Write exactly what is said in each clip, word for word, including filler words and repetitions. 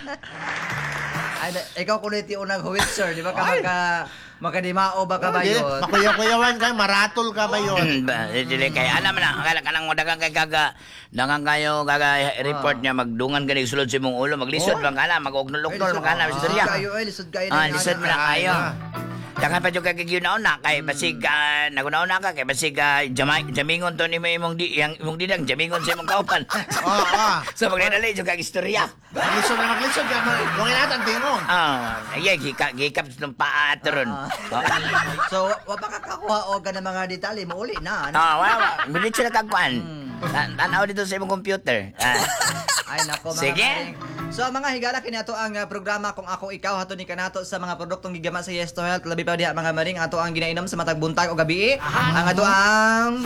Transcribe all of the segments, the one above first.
Ay, na- ikaw kulit yung unang huwit, sir. Di ba ka maka, makadimao ba ka ba Di, yun? makuyaw-kuyawan ka, maratol ka ba yun? Ba, dili kay alam na akala ka nang dagang kay kaga dangang kayo kaga report niya magdungan gani sulod sa imong ulo maglisod Oh. bang kana mag-ugnol-ugnol bang kana Lisod istorya. kayo, eh. Lisod kayo. Ah, na lisod yan, mo na ah. kayo. Dakan pa jud kay giyuna-una kay basig uh, nagunauna ka kay basig uh, jamay jamingon to ni may imong di yang imong didang jamingon sa imong kaupan. Oo, oo. So magdadali jud kay istorya. Maglisod na maglisod ka, kung inatan tingong. Ah, ay gika gikap ng paa ato ron. Ah. So, wa pa kakakuha o ka ng mga detalye mo uli na. ano? Ah, wa wa, ngunit sila tagkuan. Tan- Tanaw dito sa imong computer. Ah. Ay nako mga Sige. maring. So mga higala kini ato ang uh, programa kung ako ikaw hato ni kanato sa mga produktong gigama sa Yes to Health labi pa diha mga maring ato ang ginainom sa matag buntag o gabi. Ang ato ang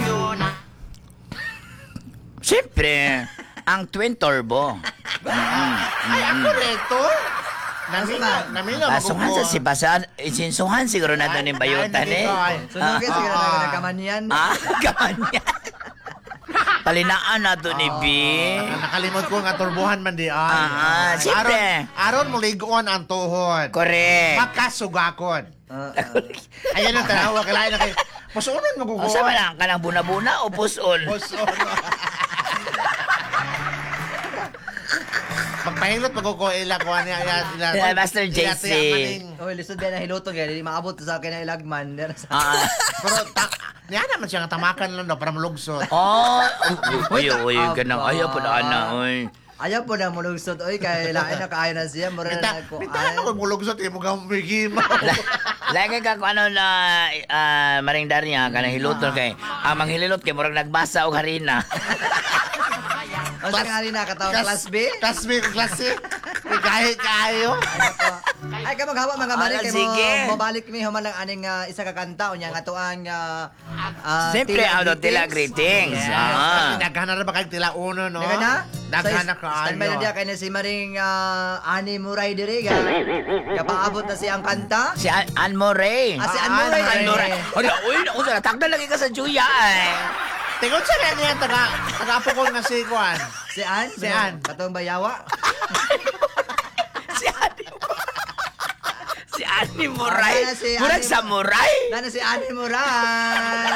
Siyempre, ang Twin Turbo. Ay, ako rito. Namina, namina Basuhan sa si Basan, isinsuhan siguro na doon yung bayutan eh. sunugin Ah, siguro ah, na ah. nagkamanyan. Ah, ganyan. Palinaan na to ni B. Nakalimot ko nga turbuhan man di ay. Ah, siyempre. Aron, aron mo ligoon ang tuhod. Correct. Makasugakon. Ah, ah. Ayan ang tanawa, kailangan na kayo. Pusunan mo O guguan. sa lang, kanang buna-buna o puson? Pusun. Magpahilot magkukuila ko niya ila ila. Yeah, Master J C. Oy, lisod din na hilutong kaya di maabot sa akin na ilagman. Ah. Pero ta niya naman siya nga tamakan lang daw para malugsot. Oh, uy, uy, ganang ayaw po na ana, uy. Ayaw po na mulugsod. Oy, kaya lain na kaayo na siya. Mura na Bita, nagkuhan. bita ano kung mulugsot imo gamigim. Lagi ka kung ano na ah, maring darya, kanang hiluton kay, ang manghililot kay murag nagbasa og harina. O sa nga rin na, katawag class B? Class B, class C. Kahit kayo. Ay, ka maghawa mga mali Ala, kay sige. mo mabalik mi human lang aning ah, isa ka kanta o nya nga tuang uh, Siyempre, ano, tila greetings. Ah. Daghan na ba kayong tila uno, no? Daga na? Daghan na Sa- ka Stand by na diya kay na si Maring ah, Ani Muray diri ga. Kapaabot na siyang kanta. Si An Anmoray. Ah, si Ah, Ann Muray. Ann Anmoray. Uy, uy, naku, tagdan lagi ka sa Juya eh. Tingod sa kanya taga taga ko nga si Juan. Si An? Si Ann. Katong bayawa. Si Ani Si Ani Muray. Ah, si Murag Ani- sa Muray. Nana si Ani Muray.